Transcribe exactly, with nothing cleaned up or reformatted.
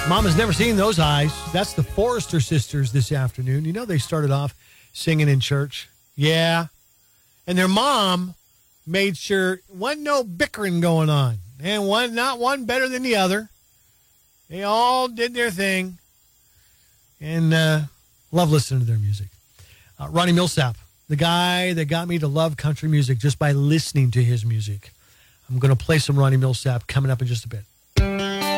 Mom has never seen those eyes. That's the Forrester sisters this afternoon. You know they started off singing in church. Yeah. And their mom made sure wasn't no bickering going on. And one, not one better than the other. They all did their thing. And uh, love listening to their music. Uh, Ronnie Millsap, the guy that got me to love country music just by listening to his music. I'm going to play some Ronnie Millsap coming up in just a bit.